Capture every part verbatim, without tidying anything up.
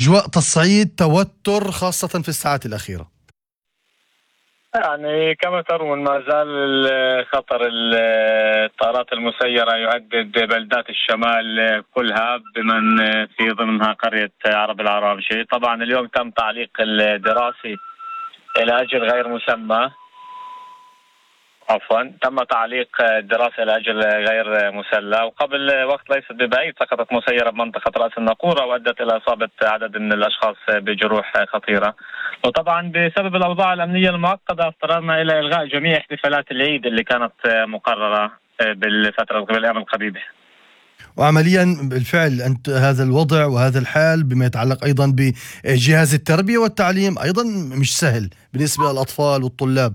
أجواء تصعيد، توتر، خاصة في الساعات الأخيرة. يعني كما ترون ما زال خطر الطائرات المسيرة يهدد بلدات الشمال كلها بمن في ضمنها قرية عرب العرامشي. طبعا اليوم تم تعليق الدراسي إلى أجل غير مسمى عفوا تم تعليق الدراسة لأجل غير مسلى، وقبل وقت ليس ببعيد سقطت مسيرة بمنطقة رأس الناقورة وأدت إلى إصابة عدد من الأشخاص بجروح خطيرة. وطبعا بسبب الأوضاع الأمنية المعقدة اضطررنا إلى إلغاء جميع احتفالات العيد اللي كانت مقررة بالفترة بالأيام القريبة. وعمليا بالفعل أنت هذا الوضع وهذا الحال بما يتعلق أيضا بجهاز التربية والتعليم أيضا مش سهل بالنسبة للأطفال والطلاب.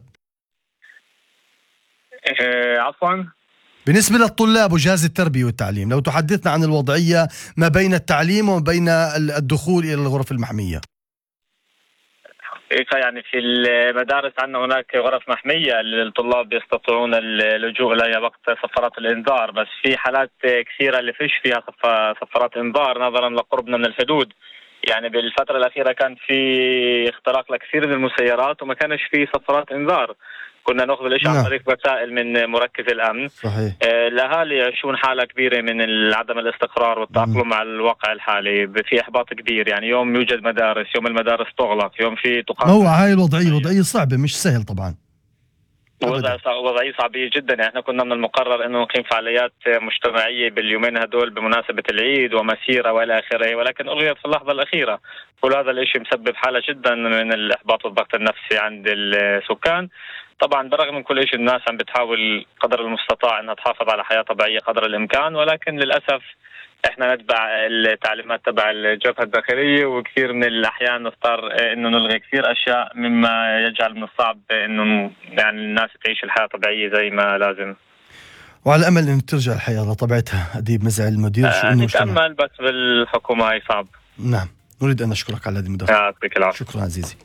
إيه عفوا بالنسبة للطلاب وجهاز التربية والتعليم، لو تحدثنا عن الوضعية ما بين التعليم وما بين الدخول إلى الغرف المحمية. يعني في المدارس عندنا هناك غرف محمية للطلاب يستطيعون اللجوء إليها وقت صفارات الإنذار، بس في حالات كثيرة اللي فيش فيها صفارات إنذار نظرا لقربنا من الحدود. يعني بالفترة الأخيرة كان في اختراق لكثير من المسيرات وما كانش في صفارات إنذار، كنا نأخذ الإشي عن طريق وسائل من مركز الأمن. صحيح. آه الأهالي يعيشون حالة كبيرة من عدم الاستقرار والتأقلم مع الواقع الحالي، في إحباط كبير. يعني يوم يوجد مدارس، يوم المدارس تغلق، يوم في تقاطع. هو هاي الوضعية وضعية صعبة مش سهل طبعا. وضعية صعبة جدا. يعني احنا كنا من المقرر انه نقيم فعاليات مجتمعية باليومين هدول بمناسبة العيد ومسيرة والى اخره، ولكن الغيت في اللحظة الأخيرة. كل هذا الاشي مسبب حالة جدا من الإحباط والضغط النفسي عند السكان. طبعا بالرغم من كل شيء الناس عم بتحاول قدر المستطاع انها تحافظ على حياة طبيعية قدر الامكان، ولكن للأسف احنا نتبع التعليمات تبع الجبهة الداخلية، وكثير من الاحيان نضطر انه نلغي كثير اشياء مما يجعل من الصعب انه يعني الناس تعيش الحياة طبيعية زي ما لازم. وعلى امل ان ترجع الحياة لطبيعتها. اديب مزعل مدير شؤون المجتمع. نتأمل، بس بالحكومة هي صعب. نعم، نريد ان نشكرك على هذه المداخلة. يعطيك العافية. شكرا عزيزي.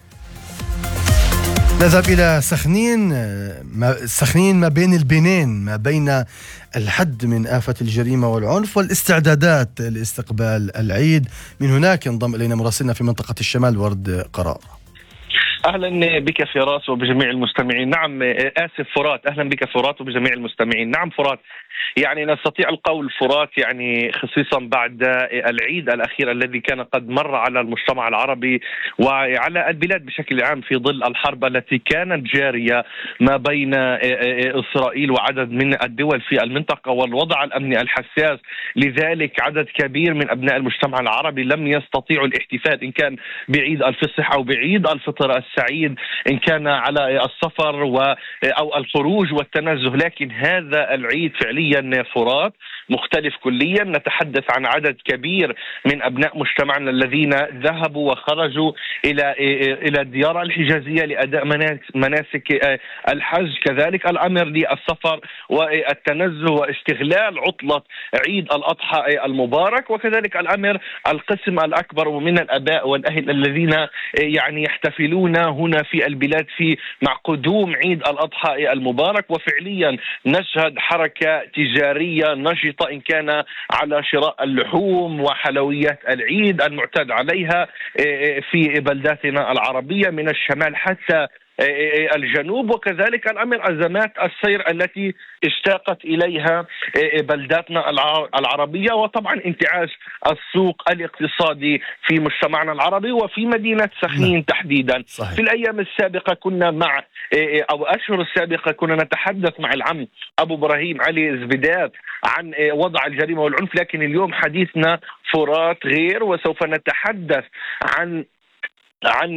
نذهب إلى سخنين. ما سخنين ما بين البنين، ما بين الحد من آفة الجريمة والعنف والاستعدادات لاستقبال العيد. من هناك ينضم إلينا مراسلنا في منطقة الشمال ورد قرار. أهلا بك فراس وبجميع المستمعين. نعم آسف فرات، أهلا بك فرات وبجميع المستمعين. نعم فرات، يعني نستطيع القول فرات يعني خصيصا بعد العيد الأخير الذي كان قد مر على المجتمع العربي وعلى البلاد بشكل عام في ظل الحرب التي كانت جارية ما بين إسرائيل وعدد من الدول في المنطقة والوضع الأمني الحساس. لذلك عدد كبير من أبناء المجتمع العربي لم يستطيعوا الاحتفال، إن كان بعيد الفصح أو بعيد الفطر السعيد، إن كان على السفر و أو الخروج والتنزه. لكن هذا العيد فعليا فرات مختلف كليا. نتحدث عن عدد كبير من أبناء مجتمعنا الذين ذهبوا وخرجوا إلى إلى الديار الحجازية لأداء مناسك الحج، كذلك الأمر للسفر والتنزه واستغلال عطلة عيد الأضحى المبارك، وكذلك الأمر القسم الأكبر من الآباء والأهل الذين يعني يحتفلون هنا في البلاد في مع قدوم عيد الأضحى المبارك. وفعليا نشهد حركة تجارية نشطة، إن كان على شراء اللحوم وحلويات العيد المعتاد عليها في بلداتنا العربية من الشمال حتى الجنوب، وكذلك الأمر أزمات السير التي اشتاقت إليها بلداتنا العربية، وطبعا انتعاش السوق الاقتصادي في مجتمعنا العربي وفي مدينة سخنين تحديدا. صحيح. في الأيام السابقة كنا مع أو أشهر السابقة كنا نتحدث مع العم أبو إبراهيم علي زبيدات عن وضع الجريمة والعنف، لكن اليوم حديثنا فرات غير، وسوف نتحدث عن عن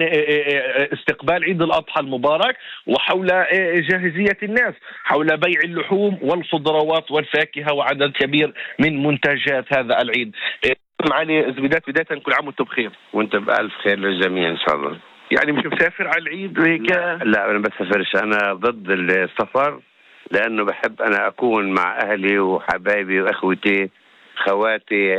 استقبال عيد الأضحى المبارك وحول جاهزية الناس حول بيع اللحوم والخضروات والفاكهة وعدد كبير من منتجات هذا العيد. معالي زبيدات، بداية كل عام وانتم بخير. وانت بألف خير للجميع إن شاء الله. يعني مش مسافر على العيد وهيك؟ لا, لا أنا بسافرش، أنا ضد السفر لأنه بحب أنا أكون مع أهلي وحبايبي وأخوتي خواتي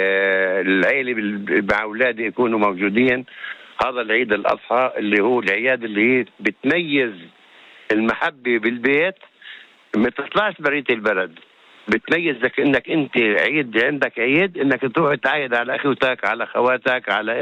آه العيلة مع أولادي يكونوا موجودين. هذا العيد الأضحى اللي هو العياد اللي هي بتميز المحبة بالبيت، ما تطلعش بريت البلد، بتميزك انك انت عيد عندك عيد انك تروح تعايد على اخوتك على خواتك على